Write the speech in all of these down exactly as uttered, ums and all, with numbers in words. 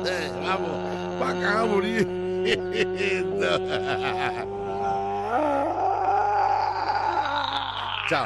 Eh, vamos, va a cagar muriendo. Chao.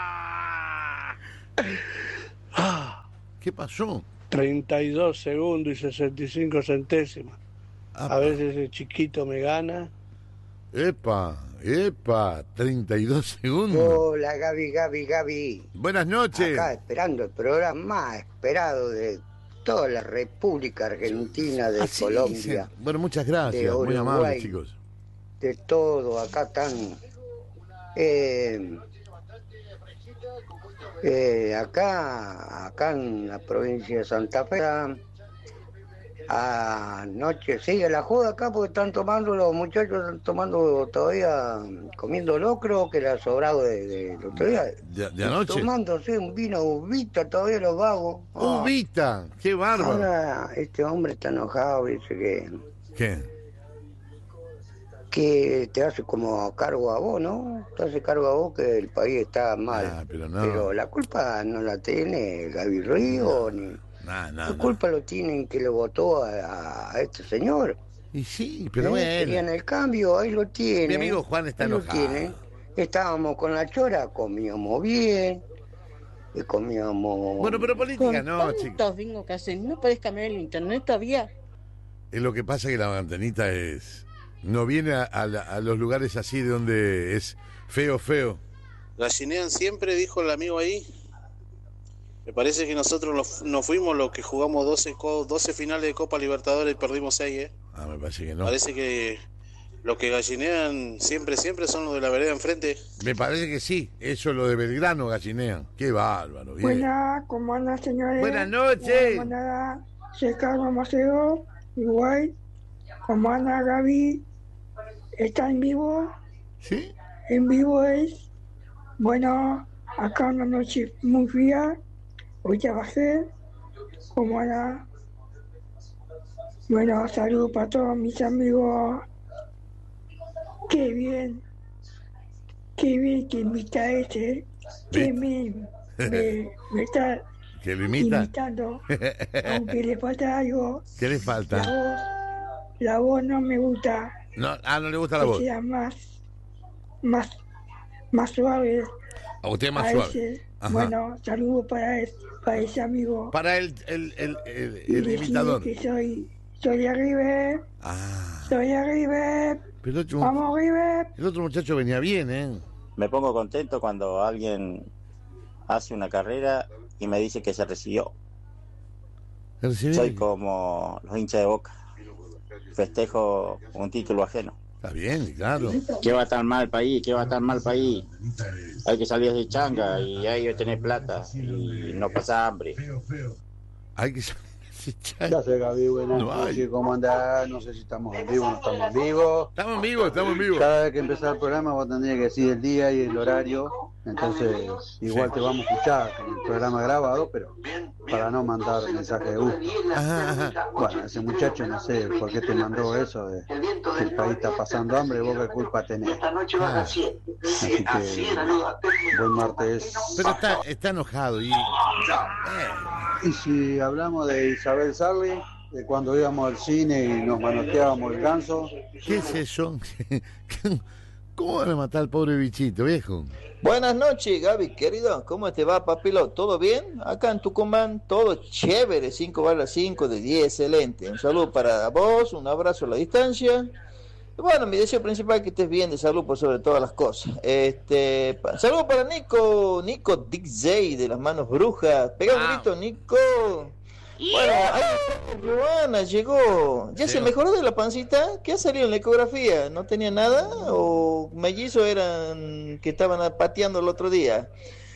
¿Qué pasó? treinta y dos segundos y sesenta y cinco centésimas. Apa. A veces el chiquito me gana. Epa, epa, treinta y dos segundos. Hola Gaby, Gaby, Gaby. Buenas noches. Acá esperando el programa más esperado de toda la República Argentina, de Ah, sí, Colombia, sí. Bueno, muchas gracias, de muy Uruguay, amables, chicos. de todo. Acá están eh, eh, acá, acá en la provincia de Santa Fe. Anoche sigue la joda acá porque están tomando, los muchachos están tomando todavía, comiendo locro que era sobrado de, de, de otro día. ¿De, de anoche? Tomándose un vino uvita todavía los vagos. Oh. ¡Uvita! ¡Qué bárbaro! Ahora este hombre está enojado, dice que... ¿Qué? Que te hace como cargo a vos, ¿no? Te hace cargo a vos que el país está mal. Ah, pero no. Pero la culpa no la tiene Gaby Río, no. ni... No, no, la no. culpa lo tienen que le votó a, a este señor. Y sí, pero ¿Eh? bueno. Querían el cambio, ahí lo tiene. Mi amigo Juan está ahí enojado. Lo tiene. Estábamos con la chora, comíamos bien, y comíamos... Bueno, pero política Con no, chicos. tantos bingos que hacen, ¿no podés cambiar el internet todavía? Es lo que pasa que la antenita es... No viene a, a, la- a los lugares así de donde es feo, feo. Gallinean siempre, dijo el amigo ahí. Me parece que nosotros nos, nos fuimos los que jugamos doce, co- doce finales de Copa Libertadores y perdimos seis, ¿eh? Ah, me parece que no. Parece que los que gallinean siempre, siempre son los de la vereda enfrente. Me parece que sí. Eso es lo de Belgrano, gallinean. Qué bárbaro. Bien. Buenas, ¿cómo andan, señores? Buenas noches. ¿Cómo anda? Soy Carlos Macedo, Uruguay. ¿Cómo anda, Gaby? ¿Está en vivo? ¿Sí? En vivo es. Bueno, acá una noche muy fría. Hoy trabajé. ¿Cómo anda? Bueno, saludos para todos mis amigos. Qué bien. Qué bien que invita a este. Qué bien. Me, me está ¿Que lo imita? imitando. Aunque le falta algo. ¿Qué le La falta? voz, la voz no me gusta. No, ah, no le gusta la Que voz. sea más, más, más suave. A usted es más a suave. ese. Ajá. Bueno, saludos para ese, para ese amigo. Para el, el, el, el, Y el decirle imitador. que soy, soy de River, Ah. soy de River. Pero el otro, Vamos, River. el otro muchacho venía bien, ¿eh? Me pongo contento cuando alguien hace una carrera y me dice que se recibió. Recibí. Soy como los hinchas de Boca. Festejo un título ajeno. Está bien, claro. ¿Qué va tan mal país? ¿Qué va tan mal país? Hay que salir de changa y hay que tener plata y no pasar hambre. Hay que... Ya sé, Gaby, buenas No hay. noches, ¿cómo andás? No sé si estamos en vivo o no estamos en vivo. Estamos en vivo, estamos en vivo. Cada vez que empezás el programa vos tendrías que decir el día y el horario, entonces igual Sí. te vamos a escuchar con el programa grabado, pero para no mandar mensaje de gusto. Ajá, ajá. Bueno, ese muchacho no sé por qué te mandó eso de que el país está pasando hambre, vos qué culpa tenés. Ah, Así que buen martes. pero está, está enojado y... Eh, Y si hablamos de Isabel Sarli, de cuando íbamos al cine y nos manoteábamos el ganso, ¿qué es eso? ¿Cómo van a matar al pobre bichito, viejo? Buenas noches, Gaby, querido. ¿Cómo te va, papilo? ¿Todo bien? Acá en Tucumán, todo chévere, cinco barra cinco de diez, excelente. Un saludo para vos, un abrazo a la distancia. Y bueno, mi deseo principal es que estés bien de salud por sobre todas las cosas. Este, pa- saludo para Nico, Nico Dick Zay de las Manos Brujas. Pega un grito, Nico. Bueno, ahí está, Joana llegó. ¿Ya se Llegó. mejoró de la pancita? ¿Qué ha salido en la ecografía? ¿No tenía nada? ¿O mellizos eran que estaban pateando el otro día?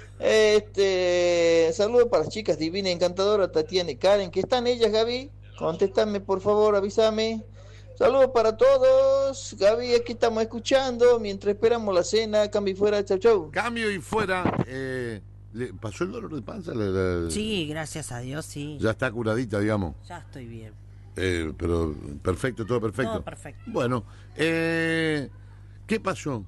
Este, saludos para las chicas divinas y encantadoras, Tatiana y Karen. ¿Qué están ellas, Gaby? Contéstame, por favor, avísame. Saludos para todos. Gaby, aquí estamos escuchando mientras esperamos la cena. Cambio y fuera, chau, chau. Cambio y fuera. Eh, ¿le pasó el dolor de panza? Le- le- Sí, gracias a Dios, sí. Ya está curadita, digamos. Ya estoy bien. Eh, pero perfecto, todo perfecto. Todo perfecto. Bueno, eh, ¿qué pasó?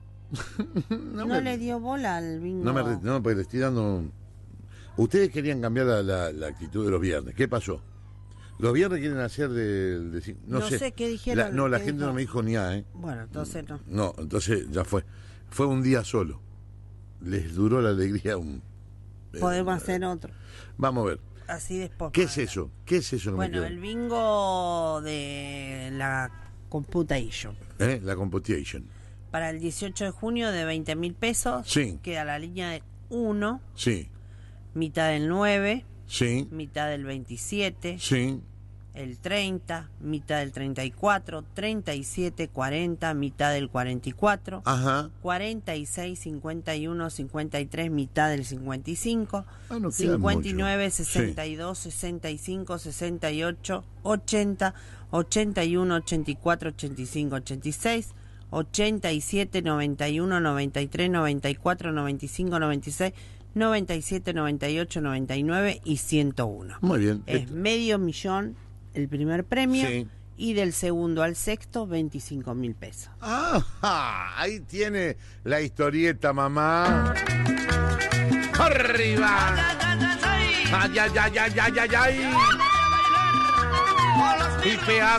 No, me- le dio bola al bingo. No, me, re- no, porque le estoy dando... Ustedes querían cambiar la, la- la actitud de los viernes. ¿Qué pasó? Los viernes quieren hacer de... de- no, No sé. sé qué dijeron, La- no, la qué gente dijo. no me dijo ni A, ¿eh? Bueno, entonces no. No, entonces ya fue. Fue un día solo. Les duró la alegría un... Podemos hacer otro. Vamos a ver. Así después. ¿Qué es eso? ¿Qué es eso? No Bueno, me el queda? bingo de la computation. ¿Eh? La computation. Para el dieciocho de junio de veinte mil pesos. Sí. Queda la línea de uno, Sí, mitad del nueve, sí, mitad del veintisiete, sí. el treinta, mitad del treinta y cuatro, treinta y siete, cuarenta, mitad del cuarenta y cuatro, Ajá. cuarenta y seis, cincuenta y uno, cincuenta y tres, mitad del cincuenta y cinco, Ah, no queda cincuenta y nueve, mucho. sesenta y dos, sesenta y cinco, sesenta y ocho, ochenta, ochenta y uno, ochenta y cuatro, ochenta y cinco, ochenta y seis, ochenta y siete, noventa y uno, noventa y tres, noventa y cuatro, noventa y cinco, noventa y seis, noventa y siete, noventa y ocho, noventa y nueve y ciento uno. Muy bien. Es Esto- medio millón el primer premio Sí. y del segundo al sexto veinticinco mil pesos. Ajá, ahí tiene la historieta, mamá. ¡Arriba! ¡Ay, ay, ay, ay, ay, ay, ay! Y pea